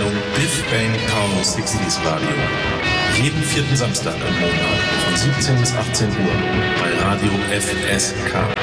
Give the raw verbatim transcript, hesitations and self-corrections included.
Sendung Biff Bang Power sechziger Radio. Jeden vierten Samstag im Monat von siebzehn bis achtzehn Uhr bei Radio F S K.